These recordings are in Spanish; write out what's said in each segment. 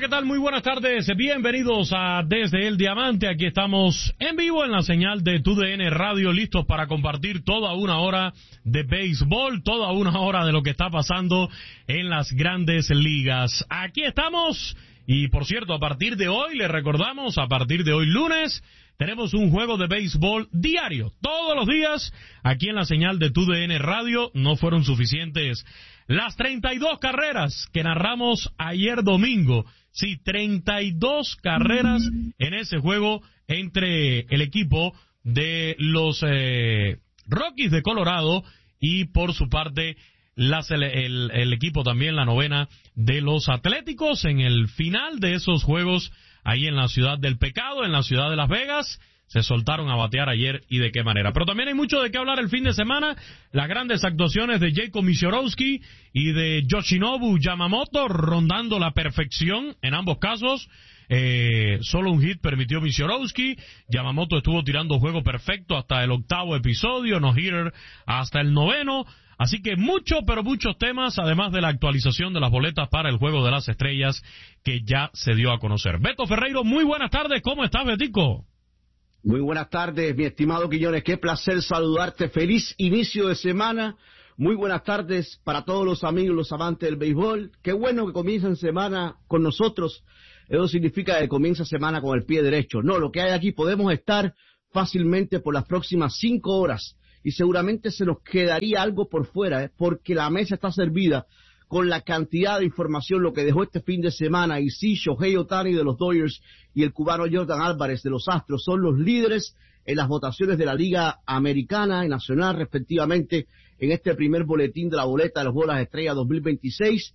¿qué tal? Muy buenas tardes. Bienvenidos a Desde el Diamante. Aquí estamos en vivo en la señal de TUDN Radio, listos para compartir toda una hora de béisbol, toda una hora de lo que está pasando en las grandes ligas. Aquí estamos y, por cierto, a partir de hoy, les recordamos, a partir de hoy lunes, tenemos un juego de béisbol diario, todos los días, aquí en la señal de TUDN Radio. No fueron suficientes las 32 carreras que narramos ayer domingo. Sí, 32 carreras en ese juego entre el equipo de los Rockies de Colorado y, por su parte, el equipo también, la novena de los Atléticos, en el final de esos juegos ahí en la ciudad del pecado, en la ciudad de Las Vegas. Se soltaron a batear ayer y de qué manera. Pero también hay mucho de qué hablar el fin de semana. Las grandes actuaciones de Jacob Misiorowski y de Yoshinobu Yamamoto, rondando la perfección en ambos casos. Solo un hit permitió Misiorowski. Yamamoto estuvo tirando juego perfecto hasta el 8º episodio, no-hitter hasta el 9º. Así que pero muchos temas, además de la actualización de las boletas para el Juego de las Estrellas que ya se dio a conocer. Beto Ferreiro, muy buenas tardes. ¿Cómo estás, Betico? Muy buenas tardes, mi estimado Quiñones. Qué placer saludarte. Feliz inicio de semana. Muy buenas tardes para todos los amigos, los amantes del béisbol. Qué bueno que comiencen semana con nosotros. Eso significa que comienza semana con el pie derecho. No, lo que hay aquí, podemos estar fácilmente por las próximas 5 horas. Y seguramente se nos quedaría algo por fuera, porque la mesa está servida con la cantidad de información, lo que dejó este fin de semana. Y sí, Shohei Ohtani de los Dodgers y el cubano Jordan Álvarez de los Astros son los líderes en las votaciones de la Liga Americana y Nacional, respectivamente, en este primer boletín de la boleta de los Juegos de las Estrellas 2026.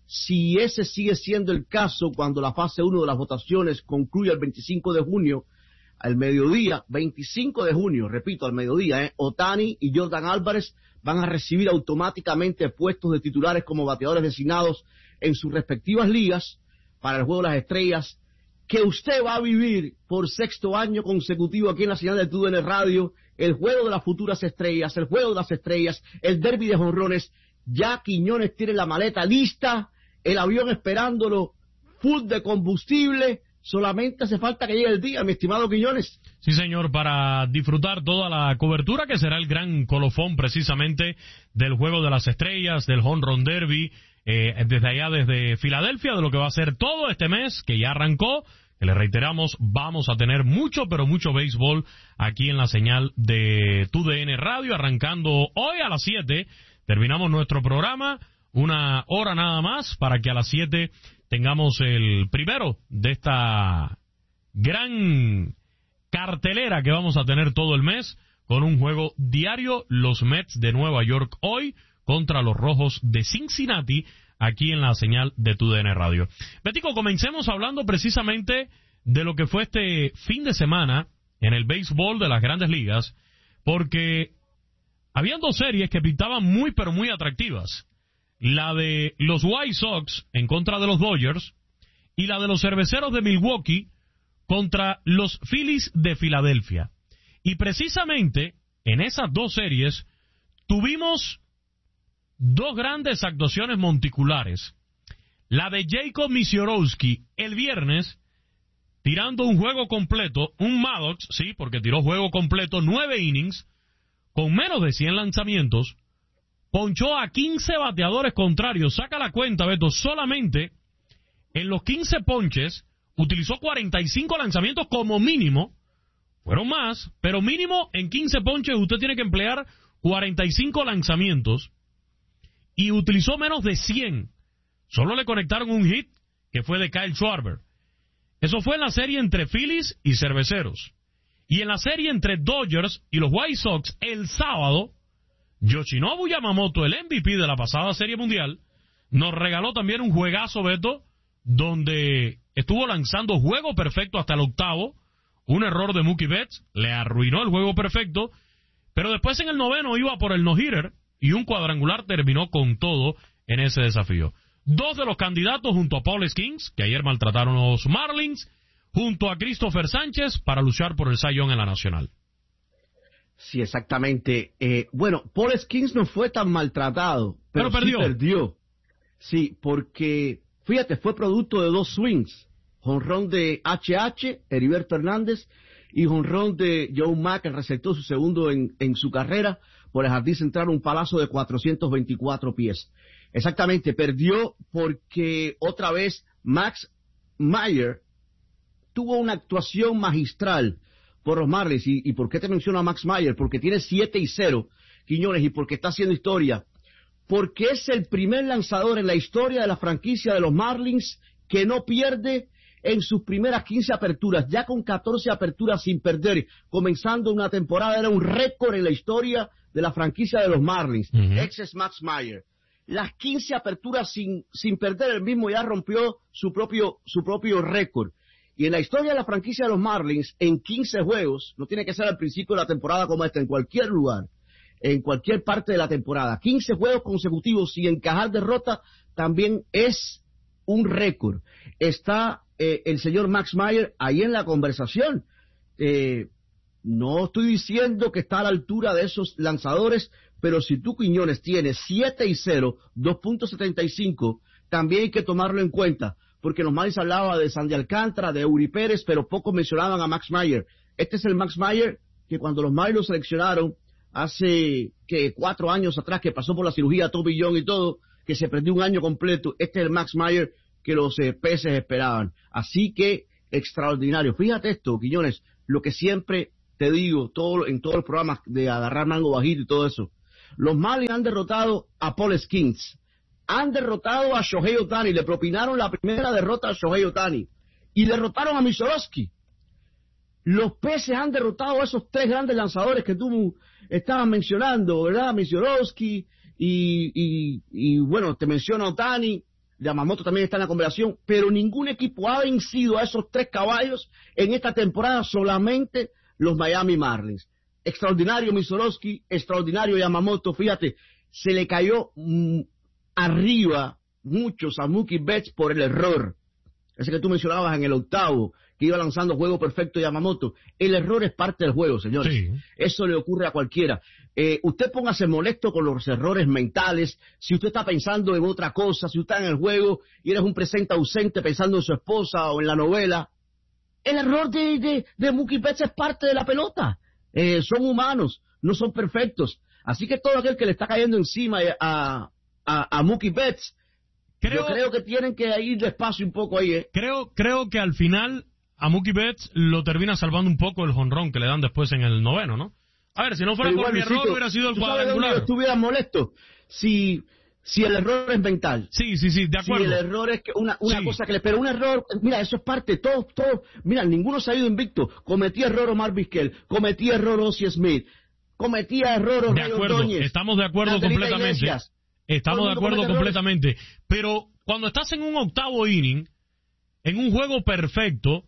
Si ese sigue siendo el caso, cuando la fase 1 de las votaciones concluya el 25 de junio, al mediodía, 25 de junio, repito, al mediodía, Ohtani y Jordan Álvarez van a recibir automáticamente puestos de titulares como bateadores designados en sus respectivas ligas para el Juego de las Estrellas, que usted va a vivir por 6º año consecutivo aquí en la señal de TUDN Radio, el Juego de las Futuras Estrellas, el Juego de las Estrellas, el Derby de jonrones. Ya Quiñones tiene la maleta lista, el avión esperándolo, full de combustible. Solamente hace falta que llegue el día, mi estimado Quiñones. Sí, señor, para disfrutar toda la cobertura que será el gran colofón precisamente del Juego de las Estrellas, del Home Run Derby, desde allá, desde Filadelfia, de lo que va a ser todo este mes, que ya arrancó, que le reiteramos, vamos a tener mucho, pero mucho béisbol aquí en la señal de TUDN Radio, arrancando hoy a las 7, terminamos nuestro programa, 1 hora nada más, para que a las 7 tengamos el primero de esta gran cartelera que vamos a tener todo el mes, con un juego diario, los Mets de Nueva York hoy contra los Rojos de Cincinnati, aquí en la señal de TUDN Radio. Betico, comencemos hablando precisamente de lo que fue este fin de semana en el béisbol de las grandes ligas, porque habían 2 series que pintaban muy pero muy atractivas. La de los White Sox en contra de los Dodgers y la de los Cerveceros de Milwaukee contra los Phillies de Filadelfia. Y precisamente en esas 2 series tuvimos 2 grandes actuaciones monticulares. La de Jacob Misiorowski el viernes, tirando un juego completo, un Maddox, sí, porque tiró juego completo, 9 innings, con menos de 100 lanzamientos, ponchó a 15 bateadores contrarios. Saca la cuenta, Beto, solamente en los 15 ponches utilizó 45 lanzamientos como mínimo. Fueron más, pero mínimo en 15 ponches usted tiene que emplear 45 lanzamientos y utilizó menos de 100. Solo le conectaron un hit que fue de Kyle Schwarber. Eso fue en la serie entre Phillies y Cerveceros. Y en la serie entre Dodgers y los White Sox el sábado, Yoshinobu Yamamoto, el MVP de la pasada Serie Mundial, nos regaló también un juegazo, Beto, donde estuvo lanzando juego perfecto hasta el 8º. Un error de Mookie Betts le arruinó el juego perfecto, pero después en el 9º iba por el no-hitter y un cuadrangular terminó con todo en ese desafío. 2 de los candidatos junto a Paul Skeens, que ayer maltrataron a los Marlins, junto a Christopher Sánchez para luchar por el Cy Young en la Nacional. Sí, exactamente. Bueno, Paul Skeens no fue tan maltratado, pero perdió. Sí perdió. Sí, porque fíjate, fue producto de 2 swings. Jonrón de H.H., Heriberto Hernández, y jonrón de Joe Mack, el receptor, su segundo en su carrera, por el jardín central, un palazo de 424 pies. Exactamente, perdió porque otra vez Max Meyer tuvo una actuación magistral por los Marlins. ¿Y por qué te menciono a Max Meyer? Porque tiene 7-0, Quiñones, y porque está haciendo historia. Porque es el primer lanzador en la historia de la franquicia de los Marlins que no pierde en sus primeras 15 aperturas, ya con 14 aperturas sin perder, comenzando una temporada. Era un récord en la historia de la franquicia de los Marlins. Ex Max Meyer. Las 15 aperturas sin perder, el mismo ya rompió su propio récord. Y en la historia de la franquicia de los Marlins, en 15 juegos, no tiene que ser al principio de la temporada como esta, en cualquier lugar, en cualquier parte de la temporada, 15 juegos consecutivos sin encajar derrota, también es un récord. Está el señor Max Meyer ahí en la conversación. No estoy diciendo que está a la altura de esos lanzadores, pero si tú, Quiñones, tienes 7-0, 2.75, también hay que tomarlo en cuenta, porque los Marlins hablaba de Sandy Alcántara, de Eury Pérez, pero pocos mencionaban a Max Meyer. Este es el Max Meyer que cuando los Marlins lo seleccionaron hace 4 años atrás, que pasó por la cirugía Tommy John y todo, que se perdió un año completo. Este es el Max Meyer que los peces esperaban. Así que extraordinario. Fíjate esto, Quiñones, lo que siempre te digo en todos los programas de agarrar mango bajito y todo eso. Los Marlins han derrotado a Paul Skeens, han derrotado a Shohei Ohtani, le propinaron la primera derrota a Shohei Ohtani y derrotaron a Misolowski. Los peces han derrotado a esos 3 grandes lanzadores que tú estabas mencionando, ¿verdad? Misolowski y bueno, te menciono a Ohtani, Yamamoto también está en la conversación, pero ningún equipo ha vencido a esos 3 caballos en esta temporada, solamente los Miami Marlins. Extraordinario Misolowski, extraordinario Yamamoto, fíjate, se le cayó arriba muchos a Mookie Betts por el error. Ese que tú mencionabas en el 8º, que iba lanzando juego perfecto Yamamoto. El error es parte del juego, señores. Sí. Eso le ocurre a cualquiera. Usted póngase molesto con los errores mentales. Si usted está pensando en otra cosa, si usted está en el juego y eres un presente ausente pensando en su esposa o en la novela, el error de Mookie Betts es parte de la pelota. Son humanos, no son perfectos. Así que todo aquel que le está cayendo encima a Mookie Betts, yo creo que tienen que ir despacio un poco ahí. Creo que al final a Mookie Betts lo termina salvando un poco el jonrón que le dan después en el 9º, ¿no? A ver, si no fuera por mi error hubiera sido el cuadrangular. Yo estuviera molesto si el error es mental. Sí, de acuerdo. Si el error es una cosa que pero un error, mira, eso es parte, todo, mira, ninguno se ha ido invicto. Cometía error Omar Vizquel, cometía error Ozzie Smith, cometía error Ray Ordóñez. Estamos de acuerdo completamente. Estamos de acuerdo completamente. Pero cuando estás en un 8º inning, en un juego perfecto,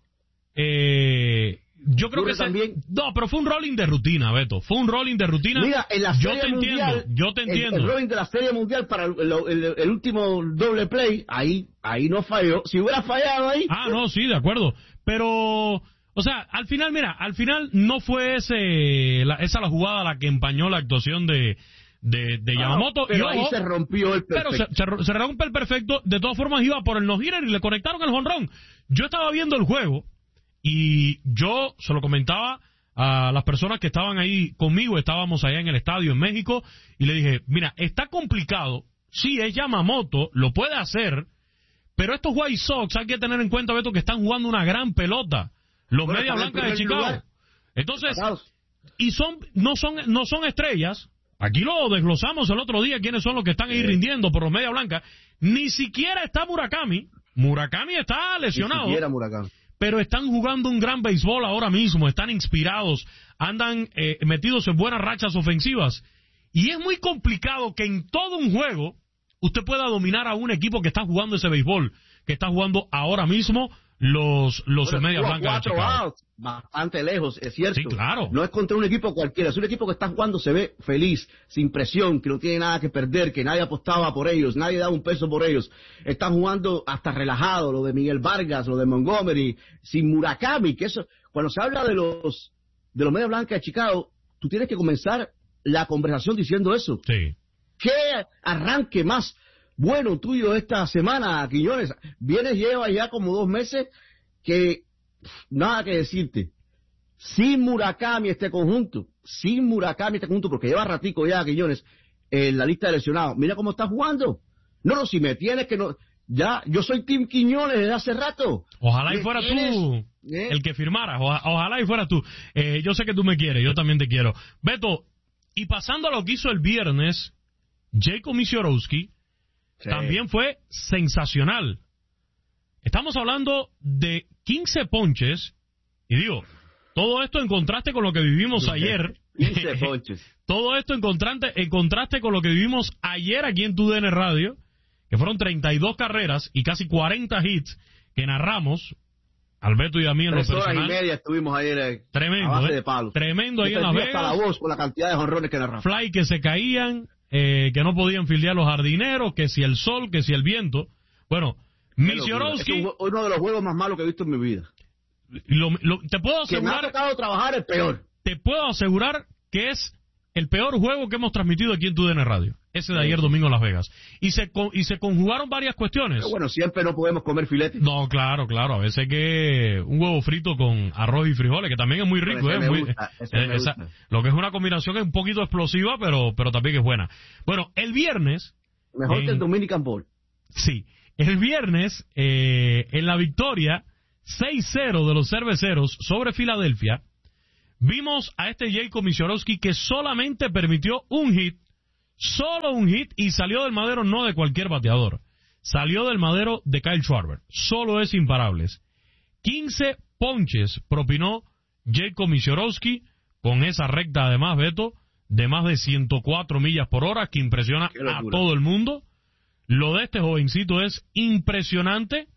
yo creo que también. No, pero fue un rolling de rutina, Beto. Fue un rolling de rutina. Mira, en la Serie Mundial, yo te entiendo. El rolling de la Serie Mundial para el último doble play, ahí no falló. Si hubiera fallado ahí. No, sí, de acuerdo. Pero, o sea, al final no fue esa la jugada la que empañó la actuación de Yamamoto. Pero ahí se rompió el perfecto. Pero se rompe el perfecto. De todas formas iba por el no-hitter y le conectaron el jonrón. Yo estaba viendo el juego y yo se lo comentaba a las personas que estaban ahí conmigo. Estábamos allá en el estadio en México y le dije, mira, está complicado. Sí, es Yamamoto, lo puede hacer, pero estos White Sox hay que tener en cuenta, Beto, que están jugando una gran pelota. Los Media Blancas de Chicago. Lugar. Entonces, y no son estrellas. Aquí lo desglosamos el otro día, quiénes son los que están ahí rindiendo por los Media Blanca. Ni siquiera está Murakami. Murakami está lesionado. Ni siquiera Murakami. Pero están jugando un gran béisbol ahora mismo, están inspirados, andan metidos en buenas rachas ofensivas. Y es muy complicado que en todo un juego usted pueda dominar a un equipo que está jugando ese béisbol, que está jugando ahora mismo los Media Blancas de Chicago. Bastante lejos, es cierto. Sí, claro. No es contra un equipo cualquiera, es un equipo que está jugando, se ve feliz, sin presión, que no tiene nada que perder, que nadie apostaba por ellos, nadie daba un peso por ellos. Están jugando hasta relajado, lo de Miguel Vargas, lo de Montgomery, sin Murakami, que eso, cuando se habla de los Media Blancas de Chicago, tú tienes que comenzar la conversación diciendo eso. Sí. ¿Qué arranque más bueno tuyo esta semana, Quiñones. Lleva ya como 2 meses que nada que decirte. Sin Murakami este conjunto, porque lleva ratico ya, Quiñones, en la lista de lesionados. Mira cómo está jugando. No, si me tienes que no... Ya, yo soy Team Quiñones desde hace rato. Ojalá y fuera tú el que firmara. Ojalá y fuera tú. Yo sé que tú me quieres, yo también te quiero. Beto, y pasando a lo que hizo el viernes, Jacob Misiorowski también fue sensacional. Estamos hablando de 15 ponches, y digo, todo esto en contraste con lo que vivimos ayer. 15 ponches. Todo esto en contraste con lo que vivimos ayer aquí en TUDN Radio, que fueron 32 carreras y casi 40 hits que narramos, Alberto y a mí en lo personal. 3 horas y media estuvimos ayer. Tremendo, a base de palos. Tremendo ahí en Las Vegas. Hasta la voz con la cantidad de jonrones que narramos. Fly que se caían, que no podían fildear los jardineros, que si el sol, que si el viento. Bueno, Misiorowski... Es uno de los juegos más malos que he visto en mi vida. Te puedo asegurar... Que me ha tocado trabajar el peor. Te puedo asegurar que es el peor juego que hemos transmitido aquí en TUDN Radio. Ese de ayer domingo en Las Vegas. Y se conjugaron varias cuestiones. Pero bueno, siempre no podemos comer filetes. No, claro. A veces que un huevo frito con arroz y frijoles, que también es muy rico. Lo que es una combinación es un poquito explosiva, pero también es buena. Bueno, el viernes... Mejor que el Dominican Bowl. Sí. El viernes, en la victoria 6-0 de los Cerveceros sobre Filadelfia, vimos a este Jacob Misiorowski que solamente permitió un hit, solo un hit, y salió del madero no de cualquier bateador, salió del madero de Kyle Schwarber, solo es imparables. 15 ponches propinó Jacob Misiorowski con esa recta, además, Beto, de más de 104 millas por hora, que impresiona a todo el mundo. Lo de este jovencito es impresionante.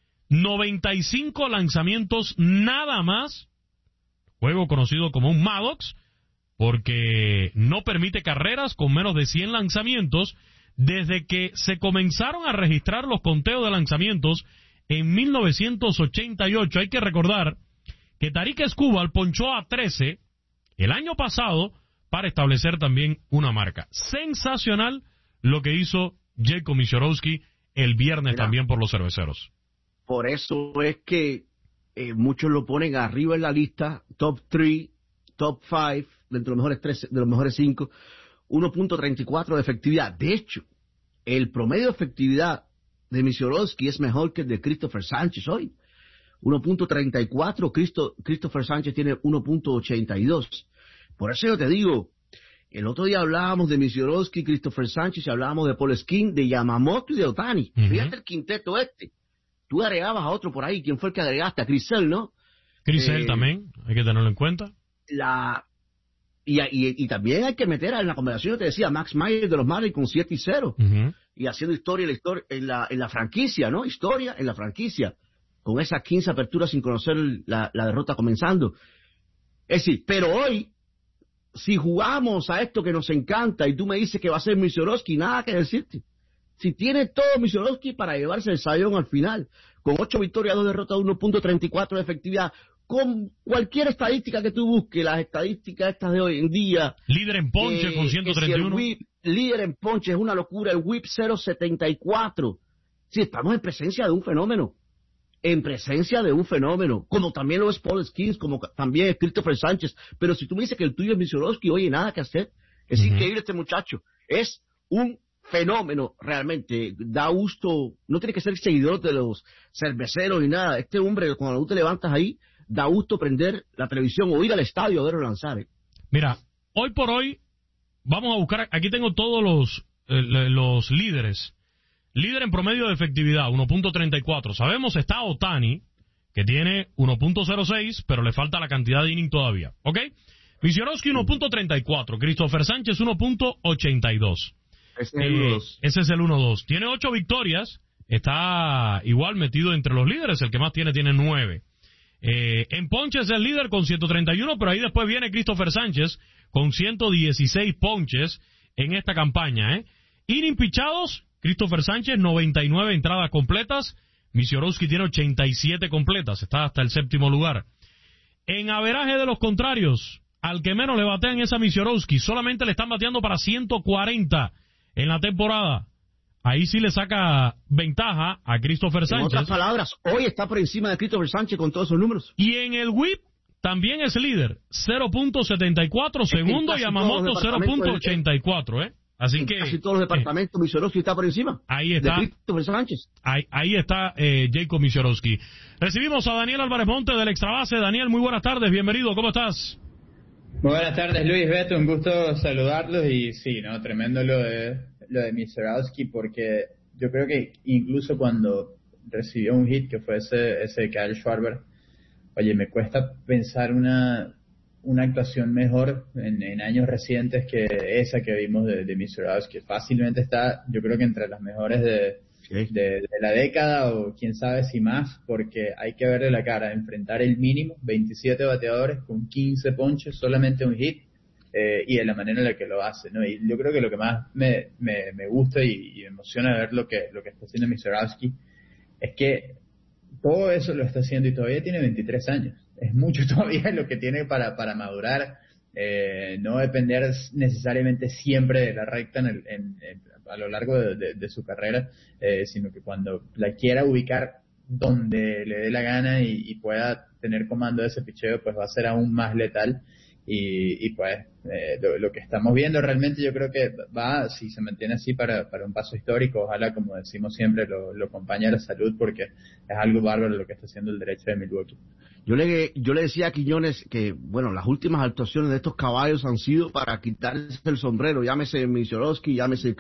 95 lanzamientos nada más, juego conocido como un Maddox, porque no permite carreras con menos de 100 lanzamientos desde que se comenzaron a registrar los conteos de lanzamientos en 1988. Hay que recordar que Tarik Skubal ponchó a 13 el año pasado para establecer también una marca. Sensacional lo que hizo Jacob Misiorowski el viernes también por los Cerveceros. Por eso es que muchos lo ponen arriba en la lista, top 3, top 5, dentro de los mejores 5, 1.34 de efectividad. De hecho, el promedio de efectividad de Misiorowski es mejor que el de Christopher Sánchez hoy. 1.34, Christopher Sánchez tiene 1.82. Por eso yo te digo, el otro día hablábamos de Misiorowski, Christopher Sánchez, y hablábamos de Paul Skeens, de Yamamoto y de Ohtani. Fíjate el quinteto este. Tú agregabas a otro por ahí. ¿Quién fue el que agregaste? A Chris Sale, ¿no? Chris Sale también, hay que tenerlo en cuenta. Y también hay que meter en la conversación, yo te decía, Max Meyer de los Marlins con 7-0. Y haciendo historia en la franquicia, ¿no? Historia en la franquicia. Con esas 15 aperturas sin conocer la derrota comenzando. Es decir, pero hoy, si jugamos a esto que nos encanta y tú me dices que va a ser Misiorowski, nada que decirte. Si tiene todo Misiorowski para llevarse el sayón al final, con 8 victorias, 2 derrotas, 1.34 de efectividad, con cualquier estadística que tú busques, las estadísticas estas de hoy en día. Líder en ponche con 131. Líder en ponche, es una locura, el whip 0.74. Sí, estamos en presencia de un fenómeno. Como también lo es Paul Skeens, como también es Christopher Sánchez. Pero si tú me dices que el tuyo es Misiorowski, oye, nada que hacer. Es increíble este muchacho. Es un fenómeno realmente, da gusto, no tiene que ser seguidor de los cerveceros ni nada. Este hombre, cuando tú te levantas ahí, da gusto prender la televisión o ir al estadio a verlo lanzar. Mira, hoy por hoy, vamos a buscar, aquí tengo todos los líderes. Líder en promedio de efectividad, 1.34. Sabemos está Ohtani, que tiene 1.06, pero le falta la cantidad de inning todavía, ¿ok? Misiorowski 1.34, Christopher Sánchez 1.82. Ese es el 1-2. Tiene 8 victorias, está igual metido entre los líderes, el que más tiene 9. En ponches es el líder con 131, pero ahí después viene Christopher Sánchez con 116 ponches en esta campaña. Inning pichados, Christopher Sánchez 99 entradas completas, Misiorowski tiene 87 completas, está hasta el 7º lugar. En averaje de los contrarios, al que menos le batean es a Misiorowski, solamente le están bateando para 140 en la temporada. ahí sí le saca ventaja a Christopher En Sánchez. otras palabras, hoy está por encima de Christopher Sánchez con todos esos números. Y en el whip también es líder, 0.74, segundo Yamamoto 0.84, Así que casi todos los departamentos, Michorowski está por encima. Ahí está. De Christopher Sánchez. Ahí está Jacob Michorowski. Recibimos a Daniel Álvarez Monte del Extrabase. Daniel, muy buenas tardes, bienvenido, ¿cómo estás? Muy buenas tardes, Luis, Beto, un gusto saludarlos. Y sí, no, tremendo lo de Michorowski, porque yo creo que incluso cuando recibió un hit que fue ese de Kyle Schwarber, oye, me cuesta pensar una actuación mejor en años recientes que esa que vimos de Michorowski. Fácilmente está, yo creo que entre las mejores de la década, o quién sabe si más, porque hay que verle la cara, enfrentar el mínimo, 27 bateadores con 15 ponches, solamente un hit, y de la manera en la que lo hace, ¿no? Y yo creo que lo que más me gusta y me emociona ver lo que está haciendo Michorowski es que todo eso lo está haciendo y todavía tiene 23 años. Es mucho todavía lo que tiene para madurar, no depender necesariamente siempre de la recta a lo largo de su carrera, sino que cuando la quiera ubicar donde le dé la gana y pueda tener comando de ese picheo, pues va a ser aún más letal. Y pues lo que estamos viendo realmente, yo creo que va, si se mantiene así, para un paso histórico. Ojalá, como decimos siempre, lo acompañe a la salud, porque es algo bárbaro lo que está haciendo el derecho de Milwaukee. Yo le decía a Quiñones que, bueno, las últimas actuaciones de estos caballos han sido para quitarse el sombrero, llámese Michorowski, llámese